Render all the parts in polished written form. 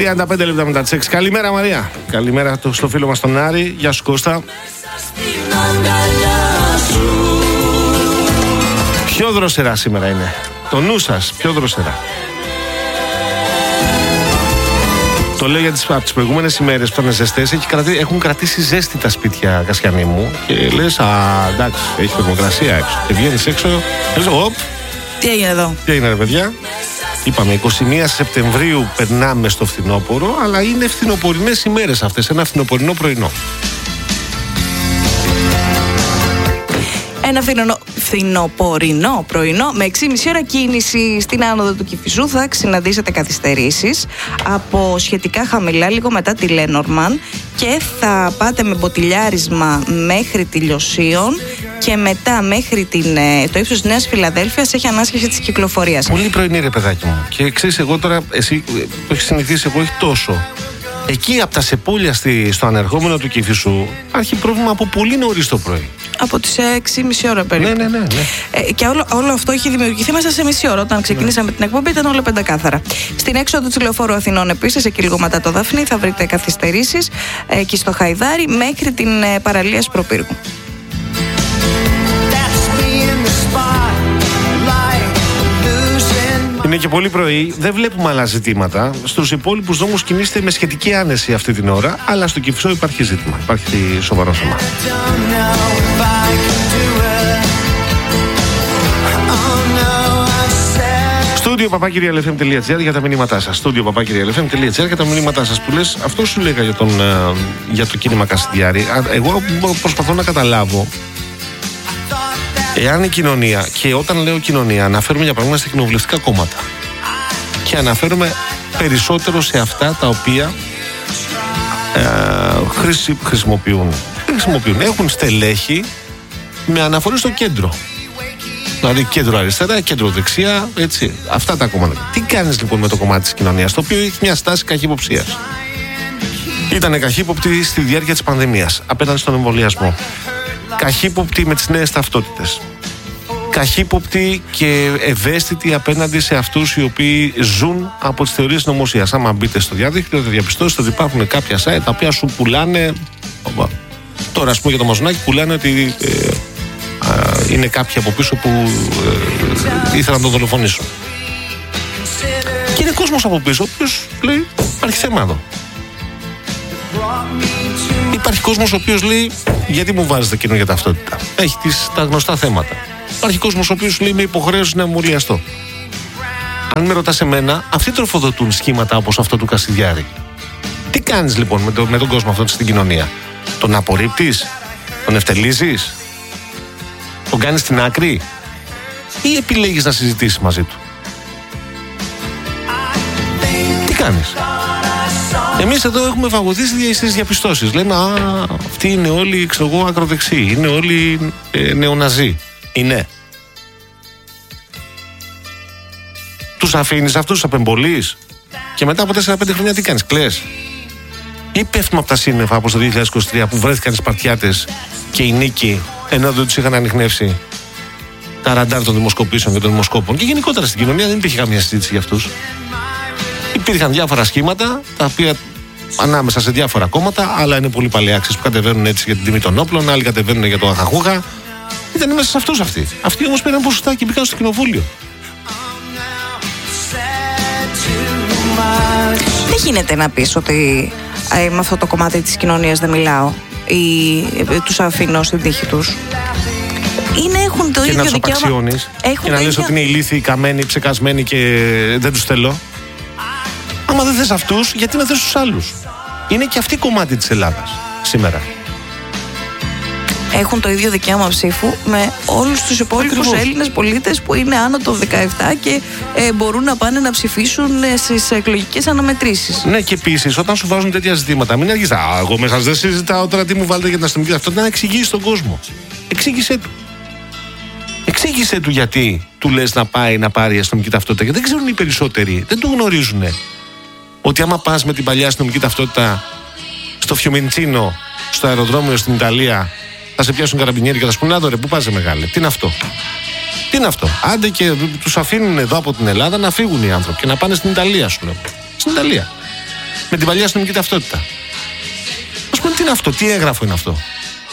35 λεπτά μετά τις 6. Καλημέρα Μαρία. Καλημέρα στο φίλο μας τον Άρη. Γεια σου Κώστα. Πιο δροσερά σήμερα είναι. Το νου σας πιο δροσερά. Το λέω για τις προηγούμενες ημέρες που ήταν ζεστές. Έχουν κρατήσει ζέστη τα σπίτια, Κασιανή μου. Και λες, εντάξει, έχει θερμοκρασία έξω. Και βγαίνεις έξω, λες, τι έγινε εδώ? Τι έγινε ρε παιδιά? Είπαμε 21 Σεπτεμβρίου περνάμε στο φθινόπωρο, αλλά είναι φθινοπορεινές ημέρες αυτές, ένα φθινοπορεινό πρωινό. Ένα φθινοπορεινό πρωινό με 6,5 ώρα κίνηση στην άνοδο του Κηφισού. Θα συναντήσετε καθυστερήσεις από σχετικά χαμηλά λίγο μετά τη Λένορμαν και θα πάτε με μποτιλιάρισμα μέχρι τη Λιωσίων και μετά μέχρι το ύψος της Νέας Φιλαδέλφειας έχει ανάσχεση της κυκλοφορίας. Πολύ πρωινή ρε παιδάκι μου. Και ξέρεις, εγώ τώρα, εσύ που έχεις συνηθίσει, εγώ όχι τόσο. Εκεί από τα Σεπόλια στο ανερχόμενο του Κηφισού υπάρχει πρόβλημα από πολύ νωρίς το πρωί. Από τις 6,5 ώρα περίπου. Ναι. Και όλο αυτό έχει δημιουργηθεί μέσα σε μισή ώρα. Όταν ξεκινήσαμε την εκπομπή ήταν όλα πεντακάθαρα. Στην έξοδο του Λεωφόρου Αθηνών επίσης, εκεί λίγο μετά το Δαφνί, θα βρείτε καθυστερήσεις εκεί στο Χαϊδάρι μέχρι την παραλία Σπροπύργου. Είναι και πολύ πρωί, δεν βλέπουμε άλλα ζητήματα. Στους υπόλοιπους δρόμους κινείστε με σχετική άνεση αυτή την ώρα, αλλά στο Κηφισό υπάρχει ζήτημα. Υπάρχει σοβαρό θέμα. Στούντιο papakirialfm.gr για τα μηνύματά σας. Στούντιο papakirialfm.gr για τα μηνύματά σας. Που λες, αυτό σου λέγα για το κίνημα Κασιδιάρη. Εγώ προσπαθώ να καταλάβω εάν η κοινωνία, και όταν λέω κοινωνία, αναφέρουμε για παράδειγμα στα κοινοβουλευτικά κόμματα και αναφέρουμε περισσότερο σε αυτά τα οποία χρησιμοποιούν. Έχουν στελέχη με αναφορές στο κέντρο. Δηλαδή κέντρο αριστερά, κέντρο δεξιά, έτσι. Αυτά τα κόμματα. Τι κάνεις λοιπόν με το κομμάτι της κοινωνίας, το οποίο έχει μια στάση καχύποψίας? Ήτανε καχύποπτη στη διάρκεια της πανδημίας απέναντι στον εμβολιασμό. Καχύποπτη με τις νέες ταυτότητες. Καχύποπτη και ευαίσθητη απέναντι σε αυτούς οι οποίοι ζουν από τις θεωρίες νομοσίας. Άμα μπείτε στο διαδίκτυο θα διαπιστώσετε ότι υπάρχουν κάποια site τα οποία σου πουλάνε. Τώρα ας πούμε για το Μαζονάκι πουλάνε ότι είναι κάποιοι από πίσω που ήθελαν να τον δολοφονήσουν. Και είναι κόσμος από πίσω ο οποίος λέει υπάρχει θέμα εδώ. Υπάρχει κόσμος ο οποίος λέει γιατί μου βάζετε καινούργια ταυτότητα? Έχει τα γνωστά θέματα. Υπάρχει κόσμος ο οποίος λέει με υποχρέωση να εμβολιαστώ. Αν με ρωτάς εμένα, αυτοί τροφοδοτούν σχήματα όπως αυτό του Κασιδιάρη. Τι κάνεις λοιπόν με τον κόσμο αυτό στην κοινωνία? Τον απορρίπτεις? Τον ευτελίζεις? Τον κάνεις στην άκρη? Ή επιλέγεις να συζητήσεις μαζί του? Τι κάνεις? Εμείς εδώ έχουμε φαγωθήσει στις διαπιστώσεις. Λέμε, αυτοί είναι όλοι, ξέρω εγώ, ακροδεξιοί. Είναι όλοι νεοναζί. Είναι. Τους αφήνεις αυτούς, τους απεμπολείς? Και μετά από 4-5 χρόνια τι κάνεις? Κλαις? Ή πέφτουμε από τα σύννεφα όπως το 2023 που βρέθηκαν οι Σπαρτιάτες και οι Νίκοι, ενώ δεν τους είχαν ανιχνεύσει τα ραντάρ των δημοσκοπήσεων και των δημοσκόπων? Και γενικότερα στην κοινωνία δεν υπήρχε καμία συζήτηση για αυτούς. Υπήρχαν διάφορα σχήματα τα οποία ανάμεσα σε διάφορα κόμματα, άλλα είναι πολύ παλαιάξεις που κατεβαίνουν έτσι για την τιμή των όπλων, άλλοι κατεβαίνουν για το αχαχούχα. Ήταν μέσα σε αυτούς αυτοί. Αυτοί όμως πήραν ποσοστά και μπήκαν στο κοινοβούλιο. Δεν γίνεται να πεις ότι με αυτό το κομμάτι της κοινωνίας δεν μιλάω ή τους αφήνω στην τύχη τους. Έχουν το ίδιο δικαίωμα. Και να τους απαξιώνεις και να λες ότι είναι ηλίθιοι, καμένοι, ψεκασμένοι και δεν τους θέλω. Άμα δεν θες αυτούς, γιατί να θες τους άλλους? Είναι και αυτή κομμάτι της Ελλάδας σήμερα. Έχουν το ίδιο δικαίωμα ψήφου με όλους τους υπόλοιπους Έλληνες πολίτες που είναι άνω των 17 και μπορούν να πάνε να ψηφίσουν στις εκλογικές αναμετρήσεις. Ναι, και επίσης όταν σου βάζουν τέτοια ζητήματα, μην αρχίσεις, εγώ μέσα δεν συζητάω τώρα τι μου βάλετε για την αστυνομική ταυτότητα. Να εξηγήσεις τον κόσμο. Εξήγησέ του. Εξήγησέ του γιατί του λες να πάει να πάρει αστυνομική ταυτότητα. Γιατί δεν ξέρουν οι περισσότεροι, δεν το γνωρίζουν. Ότι άμα πας με την παλιά αστυνομική ταυτότητα στο Φιωμιντσίνο, στο αεροδρόμιο στην Ιταλία, θα σε πιάσουν καραμπινιέροι και θα σου πούνε, ρε, πού πας μεγάλε, τι είναι αυτό? Τι είναι αυτό? Άντε και τους αφήνουν εδώ από την Ελλάδα να φύγουν οι άνθρωποι και να πάνε στην Ιταλία, σου λέω. Στην Ιταλία. με την παλιά αστυνομική ταυτότητα. Ας πούμε, τι είναι αυτό, τι έγγραφο είναι αυτό.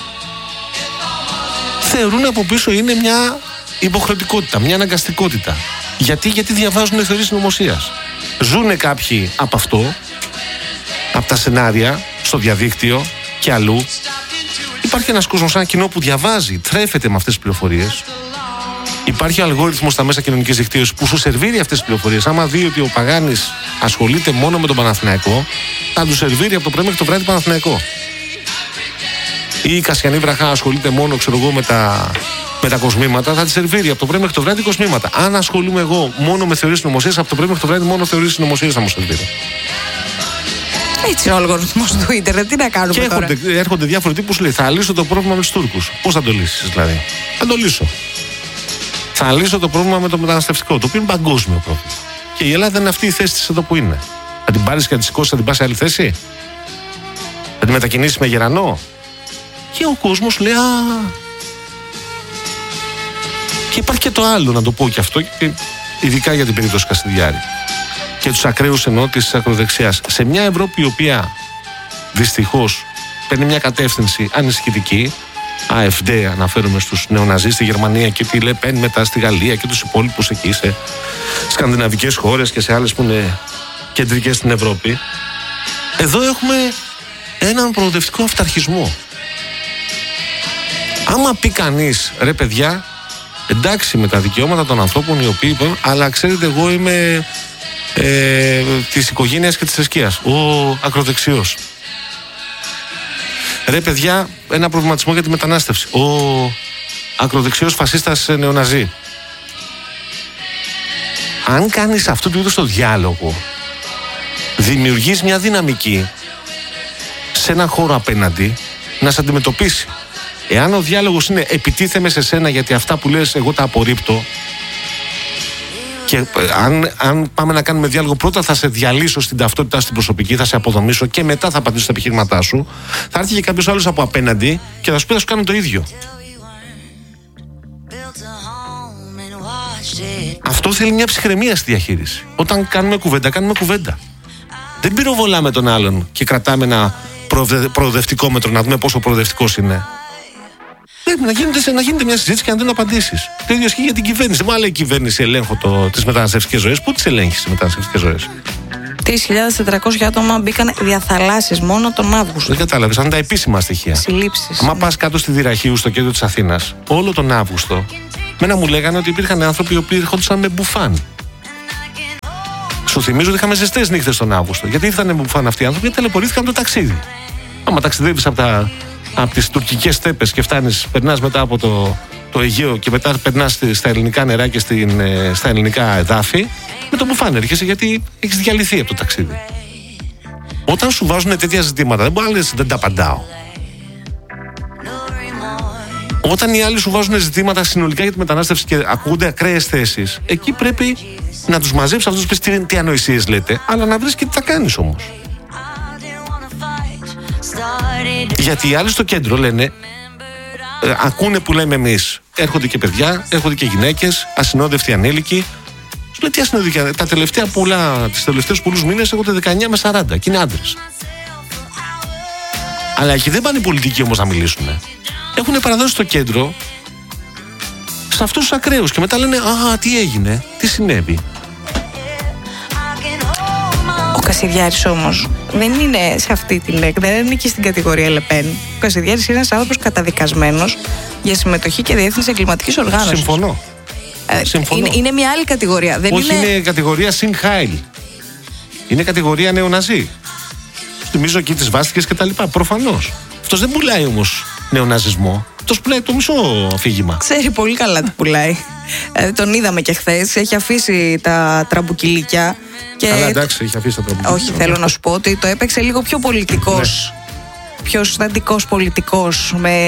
Θεωρούν από πίσω είναι μια υποχρεωτικότητα, μια αναγκαστικότητα. Γιατί διαβάζουν θεωρίες συνωμοσίας. Ζούνε κάποιοι από αυτό, από τα σενάρια, στο διαδίκτυο και αλλού. Υπάρχει ένας κόσμος, ένα κοινό που διαβάζει, τρέφεται με αυτές τις πληροφορίες. Υπάρχει ο αλγόριθμος στα μέσα κοινωνικής δικτύωσης που σου σερβίρει αυτές τις πληροφορίες. Άμα δει ότι ο Παγάνης ασχολείται μόνο με τον Παναθηναϊκό, θα του σερβίρει από το πρωί μέχρι το βράδυ Παναθηναϊκό. Ή η Κασιανή Βραχά ασχολείται μόνο, ξέρω εγώ, με τα κοσμήματα, θα τη σερβίρει από το πρωί μέχρι το βράδυ κοσμήματα. Αν ασχολούμαι εγώ μόνο με θεωρίες συνωμοσίας, από το πρωί μέχρι το βράδυ μόνο θεωρίες συνωμοσίας θα μου σερβίρει. Έτσι είναι ο αλγοριθμός του ίντερνετ, τι να κάνουμε και τώρα. Έρχονται διάφοροι τύποι που σου λέει: θα λύσω το πρόβλημα με τους Τούρκους. Πώς θα το λύσεις, δηλαδή? Θα το λύσω. Θα λύσω το πρόβλημα με το μεταναστευτικό, το οποίο είναι παγκόσμιο πρόβλημα. Και η Ελλάδα είναι αυτή η θέση της εδώ που είναι. Θα την πάρεις και θα τη σηκώσεις, θα την πας σε άλλη θέση? Θα την μετακινήσεις με γερανό? Και ο κόσμος λέει: α. Και υπάρχει και το άλλο, να το πω και αυτό, και ειδικά για την περίπτωση Κασιδιάρη και τους ακραίους εννοώ της ακροδεξιάς. Σε μια Ευρώπη η οποία δυστυχώς παίρνει μια κατεύθυνση ανησυχητική, AfD αναφέρομαι στους νεοναζί στη Γερμανία και τη Le Pen μετά στη Γαλλία και τους υπόλοιπους εκεί σε σκανδιναβικές χώρες και σε άλλες που είναι κεντρικές στην Ευρώπη. Εδώ έχουμε έναν προοδευτικό αυταρχισμό. Άμα πει κανείς, ρε παιδιά, εντάξει με τα δικαιώματα των ανθρώπων οι οποίοι είπαν, αλλά ξέρετε, εγώ είμαι της οικογένειας και της θρησκείας, ο ακροδεξιός. Ρε παιδιά, ένα προβληματισμό για τη μετανάστευση, ο ακροδεξιός φασίστας νεοναζί. Αν κάνεις αυτού του είδους το διάλογο, δημιουργείς μια δυναμική σε έναν χώρο απέναντι να σε αντιμετωπίσει. Εάν ο διάλογος είναι επιτίθεμαι σε σένα γιατί αυτά που λες εγώ τα απορρίπτω, και αν πάμε να κάνουμε διάλογο, πρώτα θα σε διαλύσω στην ταυτότητά στην προσωπική, θα σε αποδομήσω και μετά θα απαντήσω στα επιχειρήματά σου, θα έρθει και κάποιος άλλος από απέναντι και θα σου πει θα σου κάνω το ίδιο. Αυτό θέλει μια ψυχραιμία στη διαχείριση. Όταν κάνουμε κουβέντα, κάνουμε κουβέντα. Δεν πυροβολάμε τον άλλον και κρατάμε ένα προοδευτικό μέτρο να δούμε πόσο προοδευτικός είναι. Πρέπει να γίνεται μια συζήτηση και να δίνουν απαντήσεις. Το ίδιο ισχύει για την κυβέρνηση. Μα λέει η κυβέρνηση ελέγχω τις μεταναστευτικές ροές. Πού τις ελέγχει τις μεταναστευτικές ροές? 3.400 άτομα μπήκαν διαθαλάσσιες μόνο τον Αύγουστο. Δεν κατάλαβες, αν τα επίσημα στοιχεία. Συλλήψεις. Αν πας κάτω στη Δυραχείου, στο κέντρο της Αθήνας, όλο τον Αύγουστο, μένα μου λέγανε ότι υπήρχαν άνθρωποι οι οποίοι ερχόντουσαν με μπουφάν. Σου θυμίζω ότι είχαμε ζεστές νύχτες τον Αύγουστο. Γιατί ήρθαν με μπουφάν αυτοί οι άνθρωποι? Γιατί ταλαιπωρήθηκαν από το ταξίδι. Άμα ταξιδεύεις από τις τουρκικές στέπες και περνάς μετά από το Αιγαίο και μετά περνάς στα ελληνικά νερά και στα ελληνικά εδάφη, με το μπουφάν έρχεσαι γιατί έχεις διαλυθεί από το ταξίδι. Όταν σου βάζουν τέτοια ζητήματα, δεν μπορεί να λες δεν τα απαντάω. Όταν οι άλλοι σου βάζουν ζητήματα συνολικά για τη μετανάστευση και ακούγονται ακραίες θέσεις, εκεί πρέπει να τους μαζέψεις αυτούς, πεις τι ανοησίες λέτε, αλλά να βρεις και τι θα κάνεις όμως. Γιατί οι άλλοι στο κέντρο λένε, ακούνε που λέμε εμείς, έρχονται και παιδιά, έρχονται και γυναίκες, ασυνόδευτοι ανήλικοι. Σου λέει τι ασυνόδευτοι? Τις τελευταίες πολλούς μήνες έρχονται 19 με 40 και είναι άντρες. Αλλά εκεί δεν πάνε οι πολιτικοί όμως να μιλήσουν. Έχουν παραδώσει το κέντρο σε αυτούς τους ακραίους και μετά λένε α, τι έγινε, τι συνέβη. Ο Κασιδιάρης όμως δεν είναι σε αυτή την δεν είναι και στην κατηγορία Le Pen. Ο Κασιδιάρης είναι ένας άνθρωπος καταδικασμένος για συμμετοχή και διεύθυνση εγκληματικής οργάνωσης. Συμφωνώ. Είναι μια άλλη κατηγορία. Δεν όχι, είναι κατηγορία Σινχάιλ. Είναι κατηγορία νεοναζί. Θυμίζω εκεί τις βάστηκες και τα λοιπά. Προφανώς. Αυτός δεν πουλάει όμως νεοναζισμό. Αυτός πουλάει το μισό αφήγημα. Ξέρει πολύ καλά τι πουλάει. Τον είδαμε και χθες. Έχει αφήσει τα τραμπουκιλίκια. Και... Αλλά εντάξει, έχει αφήσει τα τραμπουκιλίκια. Όχι, θέλω να σου πω ότι το έπαιξε λίγο πιο πολιτικός. Ναι. Πιο συστατικός πολιτικός. Με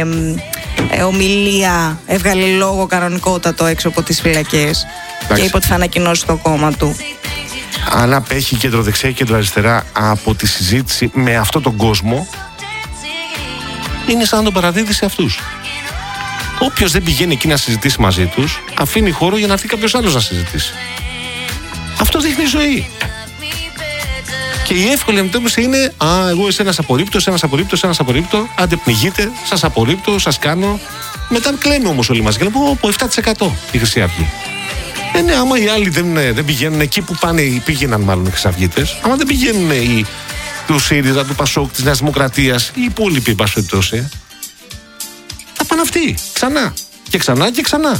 ομιλία. Έβγαλε λόγο κανονικότατο έξω από τις φυλακές. Και είπε ότι θα ανακοινώσει το κόμμα του. Αν απέχει κεντροδεξιά και κεντροαριστερά από τη συζήτηση με αυτόν τον κόσμο, είναι σαν να τον παραδίδει σε αυτούς. Όποιος δεν πηγαίνει εκεί να συζητήσει μαζί τους, αφήνει χώρο για να έρθει κάποιος άλλος να συζητήσει. Αυτό δείχνει ζωή. Και η εύκολη αντιμετώπιση είναι εγώ εσένας απορρίπτω, άντε πνιγείτε, σας απορρίπτω, σας κάνω. Μετά κλαίνουμε όμως όλοι μας και λέμε 7% η Χρυσή Αυγή. Ναι, άμα οι άλλοι δεν πηγαίνουν εκεί που πήγαιναν μάλλον οι Χρυσαυγίτες, άμα δεν πηγαίνουν του ΣΥΡΙΖΑ, του ΠΑΣΟΚ, της Νέας Δημοκρατίας, οι υπόλοιποι, εν πάση περιπτώσει, θα πάνε αυτοί ξανά και ξανά και ξανά.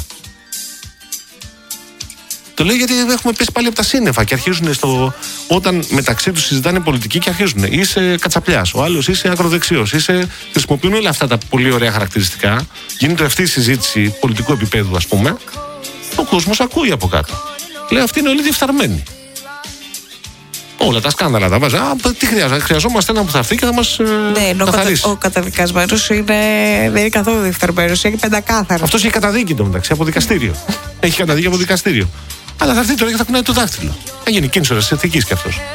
Το λέω γιατί έχουμε πέσει πάλι από τα σύννεφα και αρχίζουν όταν μεταξύ τους συζητάνε πολιτική και αρχίζουν. Είσαι κατσαπλιάς, ο άλλος είσαι ακροδεξιός, χρησιμοποιούν όλα αυτά τα πολύ ωραία χαρακτηριστικά. Γίνεται αυτή η συζήτηση πολιτικού επίπεδου, ας πούμε. Ο κόσμος ακούει από κάτω. Λέει αυτοί είναι όλοι διεφθαρμένοι. Όλα τα σκάνδαλα τα βάζει. Τι χρειαζόμαστε έναν που θα έρθει και θα μας καθαρίσει. Ο καταδικασμένος δεν είναι καθόλου διεφθαρμένος, έχει πεντακάθαρο. Αυτός έχει καταδίκη το μεταξύ από δικαστήριο. Έχει καταδίκη από δικαστήριο. Αλλά θα έρθει τώρα και θα κουνάει το δάχτυλο. Θα γίνει κίνησης ηθικής κι αυτός.